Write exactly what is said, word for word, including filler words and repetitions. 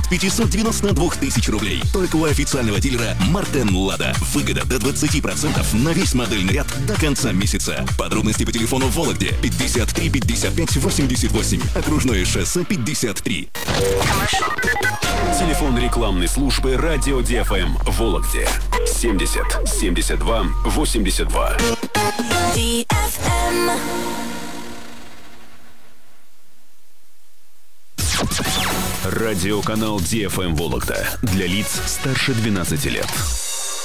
от пятисот девяноста двух тысяч рублей. Только у официального дилера Мартен Лада. Выгода до двадцати процентов на весь модельный ряд до конца месяца. Подробности по телефону в Вологде пятьдесят три пятьдесят пять восемьдесят восемь. Окружное шоссе пятьдесят три. Телефон рекламной службы «Радио Ди Эф Эм» в Вологде. семьдесят семьдесят два восемьдесят два. Ди Эф Эм. Радиоканал Ди Эф Эм Вологда для лиц старше двенадцати лет.